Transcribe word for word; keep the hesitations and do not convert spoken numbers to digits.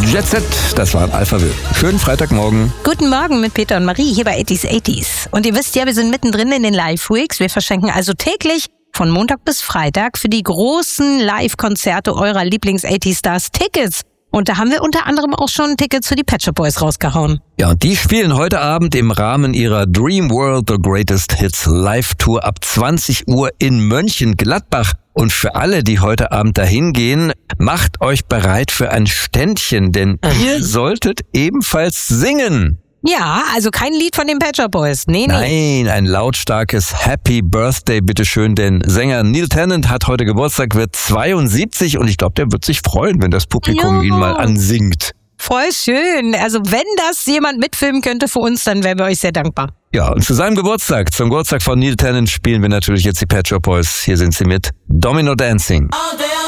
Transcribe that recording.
Jet Set, das war ein Alphaville. Schönen Freitagmorgen. Guten Morgen mit Peter und Marie hier bei achtzig achtzig. Und ihr wisst ja, wir sind mittendrin in den Live-Weeks. Wir verschenken also täglich von Montag bis Freitag für die großen Live-Konzerte eurer Lieblings-achtzig-Stars Tickets. Und da haben wir unter anderem auch schon Tickets für die Pet Shop Boys rausgehauen. Ja, und die spielen heute Abend im Rahmen ihrer Dream World The Greatest Hits Live-Tour ab zwanzig Uhr in Mönchengladbach. Und für alle, die heute Abend dahin gehen, macht euch bereit für ein Ständchen, denn ihr solltet ebenfalls singen. Ja, also kein Lied von den Pet Shop Boys. Nee, nee. Nein, ein lautstarkes Happy Birthday, bitteschön, denn Sänger Neil Tennant hat heute Geburtstag, wird zweiundsiebzig und ich glaube, der wird sich freuen, wenn das Publikum Ja. ihn mal ansingt. Voll schön. Also wenn das jemand mitfilmen könnte für uns, dann wären wir euch sehr dankbar. Ja, und zu seinem Geburtstag, zum Geburtstag von Neil Tennant, spielen wir natürlich jetzt die Pet Shop Boys. Hier sind sie mit Domino Dancing.